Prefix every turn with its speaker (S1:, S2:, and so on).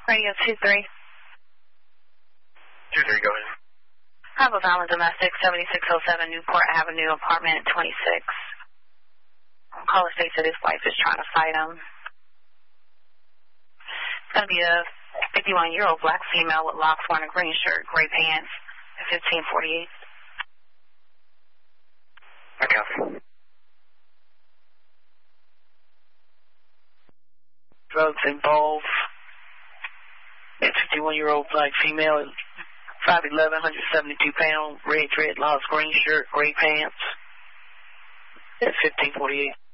S1: Radio 23.
S2: 23, go ahead.
S1: I have a violent domestic, 7607 Newport Avenue, apartment 26. Caller states that his wife is trying to fight him. It's going to be a 51-year-old black female with locks, wearing a green shirt, gray pants, at 1548.
S2: I copy.
S3: Drugs involved. A 51-year-old black female, 5'11", 172 pounds, red dreadlocks, green shirt, gray pants, at 1548.